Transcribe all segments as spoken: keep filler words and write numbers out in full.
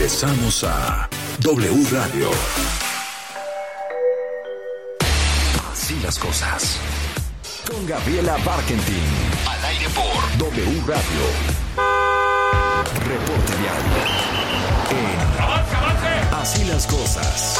Regresamos a W Radio. Así las cosas. Con Gabriela Barkentin. Al aire por W Radio. Reporte diario. En Así las cosas.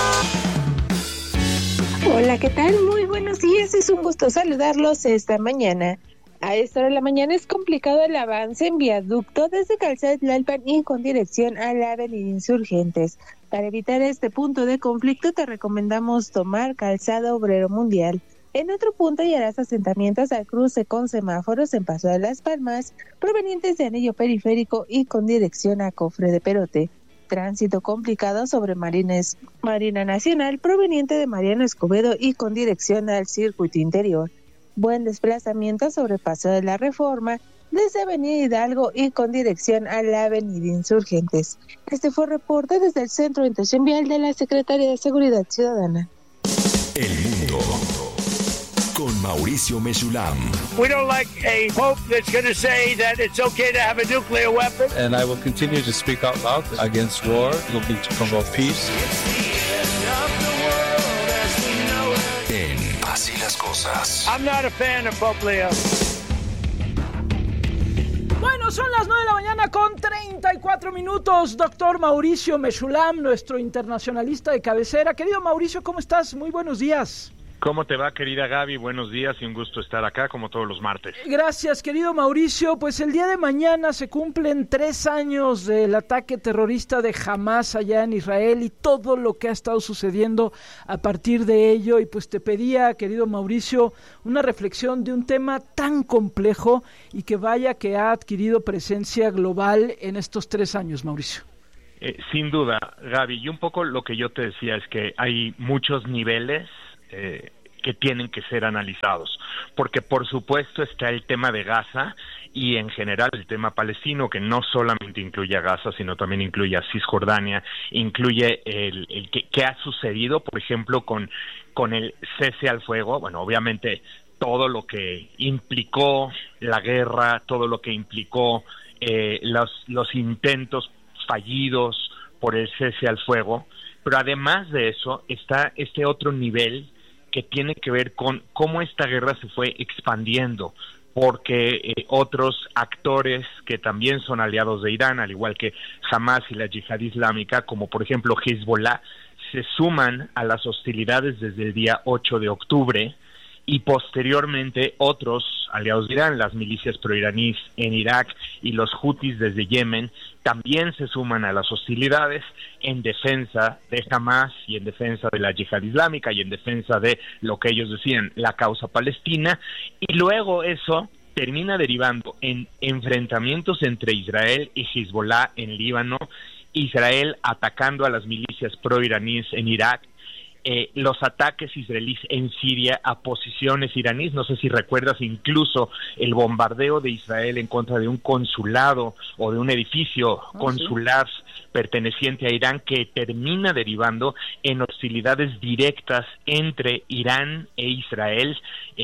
Hola, ¿qué tal? Muy buenos días. Es un gusto saludarlos esta mañana. A esta hora de la mañana es complicado el avance en viaducto desde Calzada Tlalpan y con dirección a la Avenida Insurgentes. Para evitar este punto de conflicto te recomendamos tomar Calzada Obrero Mundial. En otro punto hallarás asentamientos al cruce con semáforos en Paso de las Palmas, provenientes de Anillo Periférico y con dirección a Cofre de Perote. Tránsito complicado sobre Marines, Marina Nacional, proveniente de Mariano Escobedo y con dirección al Circuito Interior. Buen desplazamiento sobre Paso de la Reforma, desde Avenida Hidalgo y con dirección a la Avenida Insurgentes. Este fue el reporte desde el Centro de Orientación Vial de la Secretaría de Seguridad Ciudadana. El mundo con Mauricio Mesulam. We don't like a pope that's going to say that it's okay to have a nuclear weapon. And I will continue to speak out loud against war, looking to promote peace. En Así las cosas. I'm not a fan of Pope Leo. Bueno, son las nueve de la mañana con treinta y cuatro minutos. Doctor Mauricio Mesulam, nuestro internacionalista de cabecera. Querido Mauricio, ¿cómo estás? Muy buenos días. ¿Cómo te va, querida Gaby? Buenos días y un gusto estar acá como todos los martes. Gracias, querido Mauricio. Pues el día de mañana se cumplen tres años del ataque terrorista de Hamás allá en Israel y todo lo que ha estado sucediendo a partir de ello. Y pues te pedía, querido Mauricio, una reflexión de un tema tan complejo y que vaya que ha adquirido presencia global en estos tres años, Mauricio. Eh, sin duda, Gaby. Y un poco lo que yo te decía es que hay muchos niveles Eh, que tienen que ser analizados, porque por supuesto está el tema de Gaza y en general el tema palestino, que no solamente incluye a Gaza, sino también incluye a Cisjordania, incluye el, el que, que ha sucedido, por ejemplo, con, con el cese al fuego. Bueno, obviamente todo lo que implicó la guerra, todo lo que implicó eh, los, los intentos fallidos por el cese al fuego, pero además de eso está este otro nivel que tiene que ver con cómo esta guerra se fue expandiendo, porque eh, otros actores que también son aliados de Irán, al igual que Hamás y la Yihad Islámica, como por ejemplo Hezbollah, se suman a las hostilidades desde el día ocho de octubre, y posteriormente otros aliados de Irán, las milicias proiraníes en Irak y los hutis desde Yemen, también se suman a las hostilidades en defensa de Hamás y en defensa de la Yihad Islámica y en defensa de lo que ellos decían, la causa palestina, y luego eso termina derivando en enfrentamientos entre Israel y Hezbollah en Líbano, Israel atacando a las milicias proiraníes en Irak, Eh, los ataques israelíes en Siria a posiciones iraníes. No sé si recuerdas incluso el bombardeo de Israel en contra de un consulado o de un edificio oh, consular sí. perteneciente a Irán, que termina derivando en hostilidades directas entre Irán e Israel,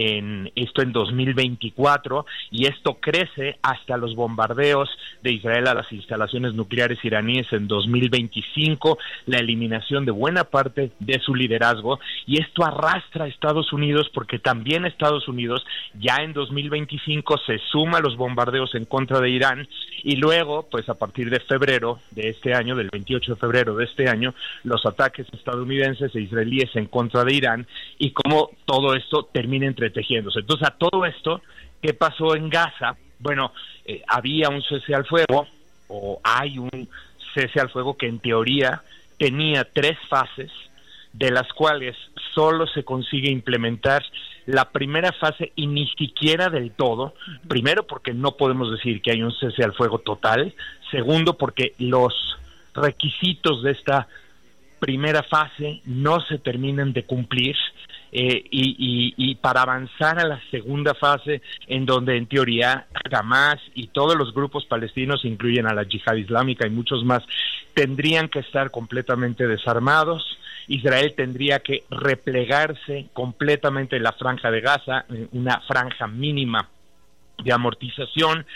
en esto en dos mil veinticuatro, y esto crece hasta los bombardeos de Israel a las instalaciones nucleares iraníes en dos mil veinticinco, la eliminación de buena parte de su liderazgo, y esto arrastra a Estados Unidos, porque también Estados Unidos ya en dos mil veinticinco se suma a los bombardeos en contra de Irán, y luego, pues a partir de febrero de este año, del veintiocho de febrero de este año, los ataques estadounidenses e israelíes en contra de Irán, y cómo todo esto termina entretejiéndose. Entonces, a todo esto, ¿qué pasó en Gaza? Bueno, eh, había un cese al fuego, o hay un cese al fuego que en teoría tenía tres fases, de las cuales solo se consigue implementar la primera fase y ni siquiera del todo. Primero, porque no podemos decir que hay un cese al fuego total. Segundo, porque los requisitos de esta primera fase no se terminan de cumplir. Eh, y, y, y para avanzar a la segunda fase, en donde en teoría Hamás y todos los grupos palestinos, incluyen a la Yihad Islámica y muchos más, tendrían que estar completamente desarmados. Israel tendría que replegarse completamente en la franja de Gaza, una franja mínima de amortización,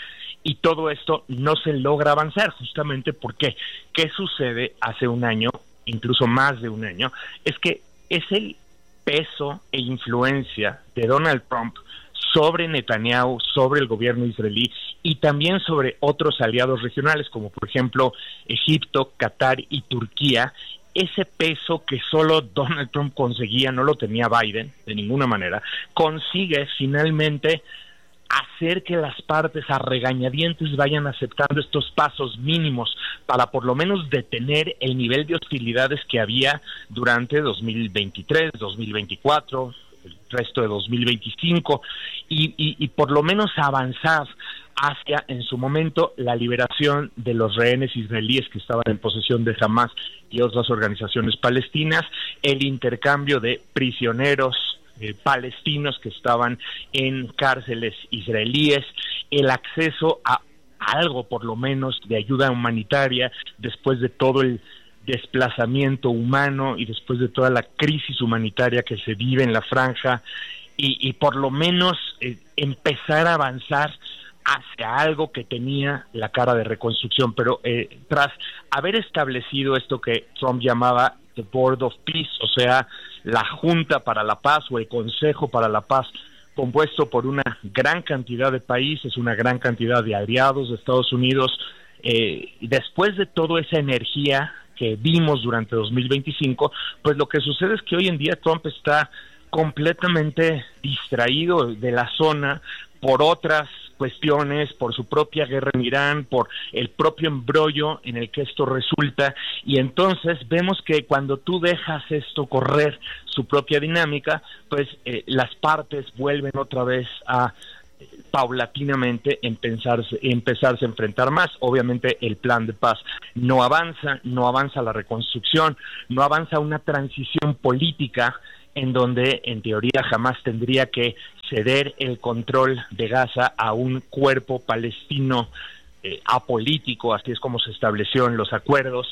y todo esto no se logra avanzar, justamente porque ¿qué sucede hace un año, incluso más de un año? Es que es el peso e influencia de Donald Trump sobre Netanyahu, sobre el gobierno israelí y también sobre otros aliados regionales, como por ejemplo Egipto, Qatar y Turquía. Ese peso que solo Donald Trump conseguía, no lo tenía Biden de ninguna manera, consigue finalmente hacer que las partes a regañadientes vayan aceptando estos pasos mínimos para por lo menos detener el nivel de hostilidades que había durante dos mil veintitrés, dos mil veinticuatro, el resto de dos mil veinticinco, y, y, y por lo menos avanzar hacia, en su momento, la liberación de los rehenes israelíes que estaban en posesión de Hamás y otras organizaciones palestinas, el intercambio de prisioneros eh, palestinos que estaban en cárceles israelíes, el acceso a algo, por lo menos, de ayuda humanitaria después de todo el desplazamiento humano y después de toda la crisis humanitaria que se vive en la franja, y, y por lo menos eh, empezar a avanzar hacia algo que tenía la cara de reconstrucción. Pero eh, tras haber establecido esto que Trump llamaba the Board of Peace, o sea, la Junta para la Paz o el Consejo para la Paz, compuesto por una gran cantidad de países, una gran cantidad de aliados de Estados Unidos, eh, después de toda esa energía que vimos durante dos mil veinticinco, pues lo que sucede es que hoy en día Trump está completamente distraído de la zona por otras cuestiones, por su propia guerra en Irán, por el propio embrollo en el que esto resulta, y entonces vemos que cuando tú dejas esto correr su propia dinámica, pues eh, las partes vuelven otra vez a eh, paulatinamente empezarse, empezarse a enfrentar más. Obviamente el plan de paz no avanza, no avanza la reconstrucción, no avanza una transición política en donde en teoría jamás tendría que ceder el control de Gaza a un cuerpo palestino eh, apolítico, así es como se estableció en los acuerdos,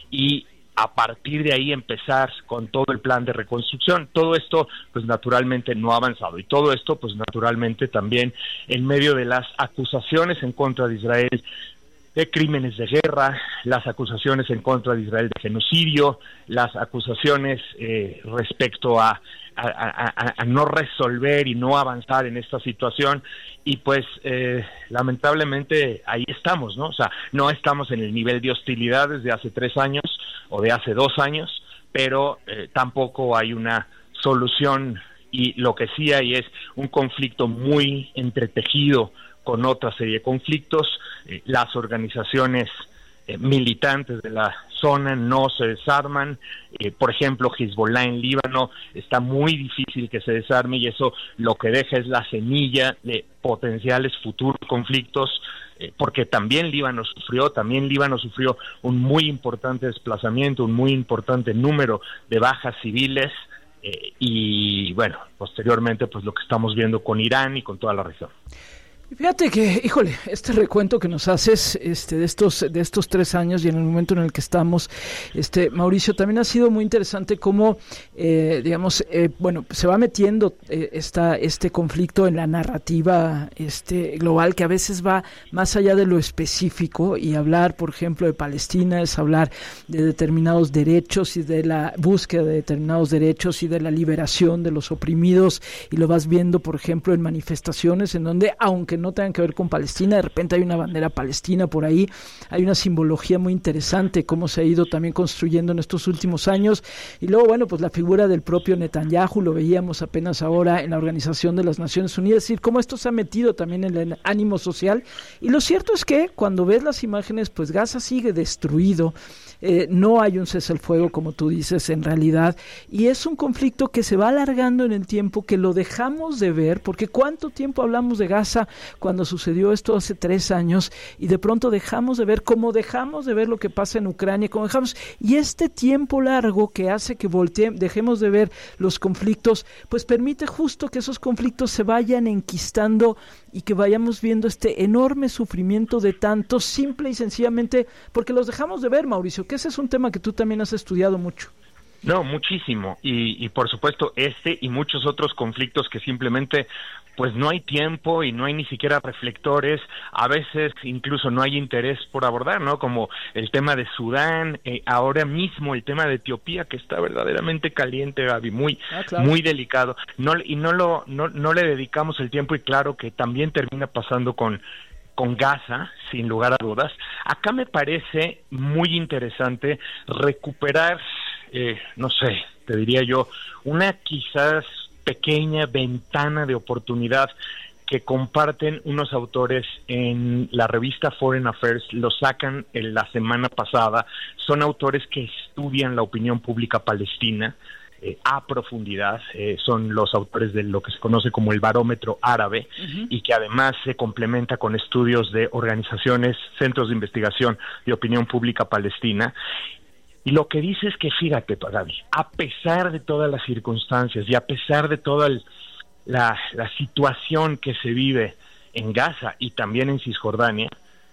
y a partir de ahí empezar con todo el plan de reconstrucción. Todo esto pues naturalmente no ha avanzado, y todo esto pues naturalmente también en medio de las acusaciones en contra de Israel de crímenes de guerra, las acusaciones en contra de Israel de genocidio, las acusaciones eh, respecto a, a, a, a no resolver y no avanzar en esta situación, y pues eh, lamentablemente ahí estamos, ¿no? O sea, no estamos en el nivel de hostilidades de hace tres años o de hace dos años, pero eh, tampoco hay una solución, y lo que sí hay es un conflicto muy entretejido con otra serie de conflictos. Eh, las organizaciones eh, militantes de la zona no se desarman. Eh, por ejemplo, Hezbollah en Líbano está muy difícil que se desarme, y eso lo que deja es la semilla de potenciales futuros conflictos, eh, porque también Líbano sufrió, también Líbano sufrió un muy importante desplazamiento, un muy importante número de bajas civiles, eh, y bueno, posteriormente pues lo que estamos viendo con Irán y con toda la región. Fíjate que, híjole, este recuento que nos haces este, de estos de estos tres años y en el momento en el que estamos, este Mauricio, también ha sido muy interesante cómo, eh, digamos, eh, bueno, se va metiendo eh, esta este conflicto en la narrativa este global, que a veces va más allá de lo específico, y hablar, por ejemplo, de Palestina es hablar de determinados derechos y de la búsqueda de determinados derechos y de la liberación de los oprimidos, y lo vas viendo, por ejemplo, en manifestaciones en donde, aunque no tengan que ver con Palestina, de repente hay una bandera palestina por ahí, hay una simbología muy interesante, cómo se ha ido también construyendo en estos últimos años. Y luego, bueno, pues la figura del propio Netanyahu, lo veíamos apenas ahora en la Organización de las Naciones Unidas, es decir, cómo esto se ha metido también en el ánimo social. Y lo cierto es que cuando ves las imágenes, pues Gaza sigue destruido, eh, no hay un cese al fuego, como tú dices, en realidad, y es un conflicto que se va alargando en el tiempo, que lo dejamos de ver, porque ¿cuánto tiempo hablamos de Gaza cuando sucedió esto hace tres años? Y de pronto dejamos de ver, como dejamos de ver lo que pasa en Ucrania, como dejamos, y este tiempo largo que hace que volteemos, dejemos de ver los conflictos, pues permite justo que esos conflictos se vayan enquistando y que vayamos viendo este enorme sufrimiento de tantos, simple y sencillamente porque los dejamos de ver, Mauricio, que ese es un tema que tú también has estudiado mucho. No, muchísimo. Y, y por supuesto este y muchos otros conflictos que simplemente pues no hay tiempo y no hay ni siquiera reflectores, a veces incluso no hay interés por abordar, ¿no? Como el tema de Sudán, eh, ahora mismo el tema de Etiopía, que está verdaderamente caliente, Gaby, muy ah, claro. muy delicado. No, y no lo no, no le dedicamos el tiempo, y claro que también termina pasando con con Gaza, sin lugar a dudas. Acá me parece muy interesante recuperar, eh, no sé, te diría yo, una quizás pequeña ventana de oportunidad que comparten unos autores en la revista Foreign Affairs, lo sacan en la semana pasada. Son autores que estudian la opinión pública palestina eh, a profundidad, eh, son los autores de lo que se conoce como el barómetro árabe, uh-huh. y que además se complementa con estudios de organizaciones, centros de investigación de opinión pública palestina. Y lo que dice es que, fíjate, Gaby, a pesar de todas las circunstancias y a pesar de toda el, la, la situación que se vive en Gaza y también en Cisjordania,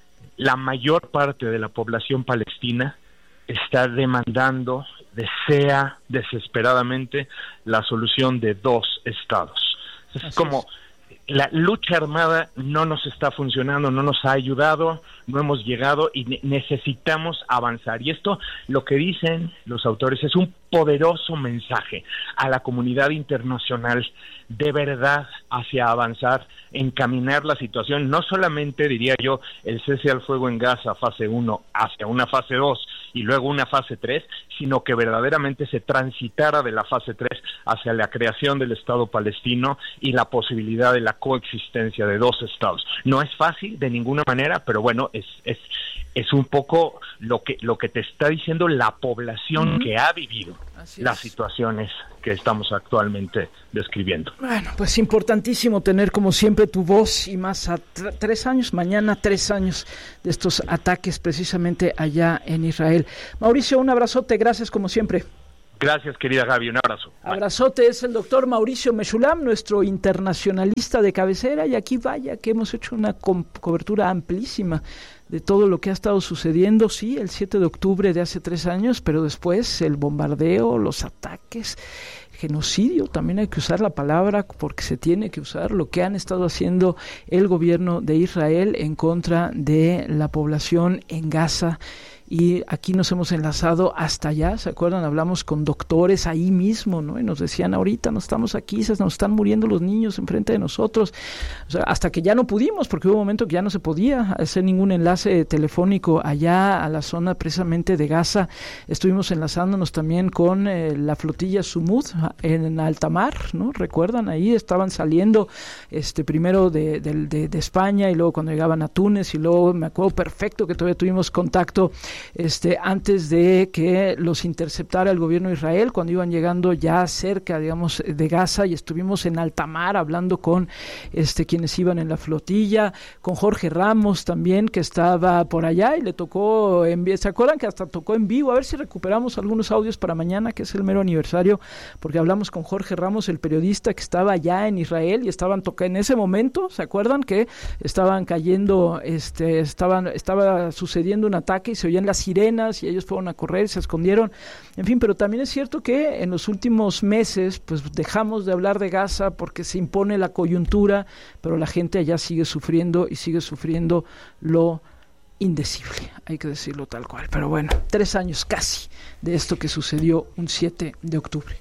la mayor parte de la población palestina está demandando, desea desesperadamente la solución de dos estados. Es Así como... es. La lucha armada no nos está funcionando, no nos ha ayudado, no hemos llegado y ne- necesitamos avanzar. Y esto, lo que dicen los autores, es un poderoso mensaje a la comunidad internacional de verdad hacia avanzar, encaminar la situación, no solamente, diría yo, el cese al fuego en Gaza, fase uno, hacia una fase dos y luego una fase tres, sino que verdaderamente se transitara de la fase tres hacia la creación del Estado palestino y la posibilidad de la coexistencia de dos estados. No es fácil de ninguna manera, pero bueno, es es es un poco lo que lo que te está diciendo la población uh-huh. que ha vivido Así las es. situaciones que estamos actualmente describiendo. Bueno, pues importantísimo tener como siempre tu voz, y más a t- tres años, mañana tres años de estos ataques precisamente allá en Israel. Mauricio, un abrazote, gracias como siempre. Gracias, querida Gaby, un abrazo. Abrazote, es el doctor Mauricio Meshulam, nuestro internacionalista de cabecera, y aquí vaya que hemos hecho una co- cobertura amplísima de todo lo que ha estado sucediendo, sí, el siete de octubre de hace tres años, pero después el bombardeo, los ataques, genocidio, también hay que usar la palabra porque se tiene que usar, lo que han estado haciendo el gobierno de Israel en contra de la población en Gaza. Y aquí nos hemos enlazado hasta allá, ¿se acuerdan? Hablamos con doctores ahí mismo, ¿no? Y nos decían, ahorita no estamos aquí, se nos están muriendo los niños enfrente de nosotros. O sea, hasta que ya no pudimos, porque hubo un momento que ya no se podía hacer ningún enlace telefónico allá a la zona precisamente de Gaza. Estuvimos enlazándonos también con eh, la flotilla Sumud en alta mar, ¿no? ¿Recuerdan? Ahí estaban saliendo este primero de, de, de, de España, y luego cuando llegaban a Túnez, y luego me acuerdo perfecto que todavía tuvimos contacto Este, antes de que los interceptara el gobierno de Israel, cuando iban llegando ya cerca, digamos, de Gaza, y estuvimos en alta mar hablando con este, quienes iban en la flotilla, con Jorge Ramos también, que estaba por allá y le tocó, en, ¿se acuerdan que hasta tocó en vivo? A ver si recuperamos algunos audios para mañana, que es el mero aniversario, porque hablamos con Jorge Ramos, el periodista que estaba allá en Israel, y estaban tocando en ese momento, ¿se acuerdan? Que estaban cayendo, este, estaban, estaba sucediendo un ataque y se oían las sirenas y ellos fueron a correr, se escondieron, en fin, pero también es cierto que en los últimos meses pues dejamos de hablar de Gaza porque se impone la coyuntura, pero la gente allá sigue sufriendo y sigue sufriendo lo indecible, hay que decirlo tal cual, pero bueno, tres años casi de esto que sucedió un siete de octubre.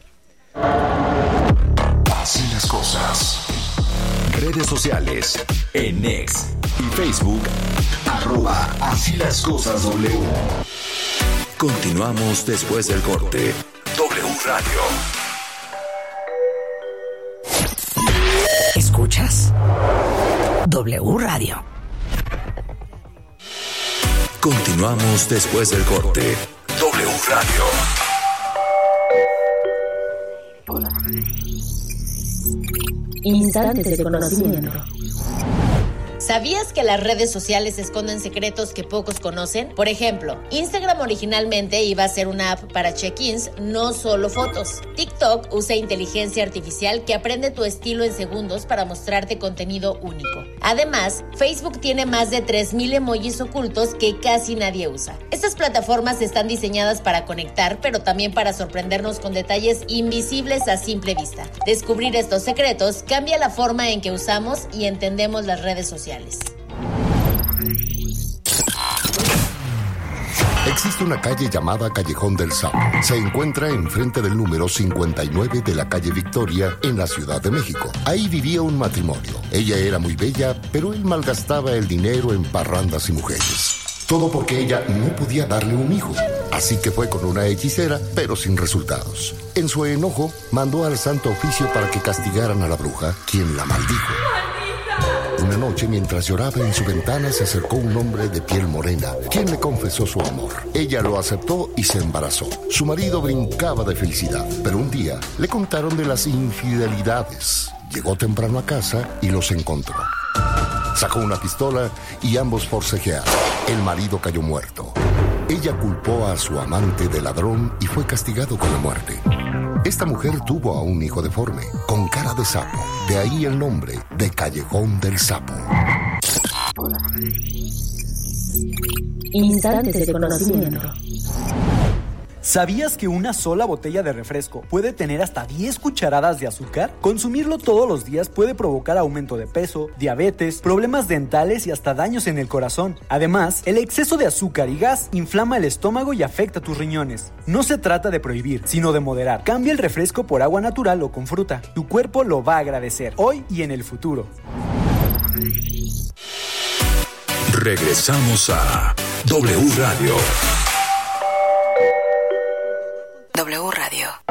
Así las cosas. Redes sociales, en X y Facebook, arroba Así las cosas W. Continuamos después del corte. W Radio. ¿Escuchas? W Radio. Continuamos después del corte. W Radio. Instantes de conocimiento. ¿Sabías que las redes sociales esconden secretos que pocos conocen? Por ejemplo, Instagram originalmente iba a ser una app para check-ins, no solo fotos. TikTok usa inteligencia artificial que aprende tu estilo en segundos para mostrarte contenido único. Además, Facebook tiene más de tres mil emojis ocultos que casi nadie usa. Estas plataformas están diseñadas para conectar, pero también para sorprendernos con detalles invisibles a simple vista. Descubrir estos secretos cambia la forma en que usamos y entendemos las redes sociales. Existe una calle llamada Callejón del Sapo. Se encuentra enfrente del número cincuenta y nueve de la calle Victoria, en la Ciudad de México. Ahí vivía un matrimonio. Ella era muy bella, pero él malgastaba el dinero en parrandas y mujeres. Todo porque ella no podía darle un hijo. Así que fue con una hechicera, pero sin resultados. En su enojo, mandó al Santo Oficio para que castigaran a la bruja, quien la maldijo. Una noche, mientras lloraba en su ventana, se acercó un hombre de piel morena, quien le confesó su amor. Ella lo aceptó y se embarazó. Su marido brincaba de felicidad, pero un día le contaron de las infidelidades. Llegó temprano a casa y los encontró. Sacó una pistola y ambos forcejearon. El marido cayó muerto. Ella culpó a su amante de ladrón y fue castigado con la muerte. Esta mujer tuvo a un hijo deforme, con cara de sapo. De ahí el nombre de Callejón del Sapo. Instantes de conocimiento. ¿Sabías que una sola botella de refresco puede tener hasta diez cucharadas de azúcar? Consumirlo todos los días puede provocar aumento de peso, diabetes, problemas dentales y hasta daños en el corazón. Además, el exceso de azúcar y gas inflama el estómago y afecta tus riñones. No se trata de prohibir, sino de moderar. Cambia el refresco por agua natural o con fruta. Tu cuerpo lo va a agradecer, hoy y en el futuro. Regresamos a W Radio. W Radio.